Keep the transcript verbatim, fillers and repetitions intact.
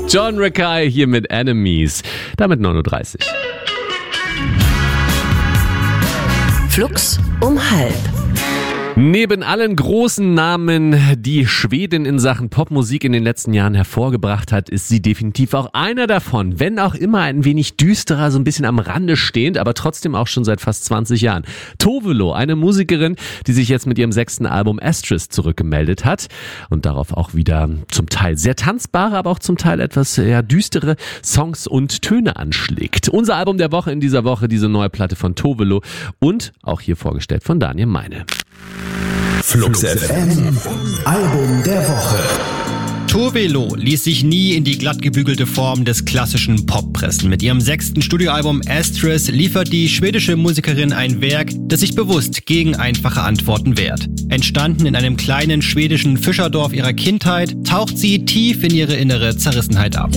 John Rakei hier mit Enemies. Damit neun Uhr dreißig. Flux um halb. Neben allen großen Namen, die Schweden in Sachen Popmusik in den letzten Jahren hervorgebracht hat, ist sie definitiv auch einer davon. Wenn auch immer ein wenig düsterer, so ein bisschen am Rande stehend, aber trotzdem auch schon seit fast zwanzig Jahren. Tove Lo, eine Musikerin, die sich jetzt mit ihrem sechsten Album Asterisk zurückgemeldet hat und darauf auch wieder zum Teil sehr tanzbare, aber auch zum Teil etwas eher düstere Songs und Töne anschlägt. Unser Album der Woche in dieser Woche, diese neue Platte von Tove Lo und auch hier vorgestellt von Daniel Meine. Flux F M, Album der Woche. Tove Lo ließ sich nie in die glattgebügelte Form des klassischen Pop pressen. Mit ihrem sechsten Studioalbum Asterisk liefert die schwedische Musikerin ein Werk, das sich bewusst gegen einfache Antworten wehrt. Entstanden in einem kleinen schwedischen Fischerdorf ihrer Kindheit, taucht sie tief in ihre innere Zerrissenheit ab.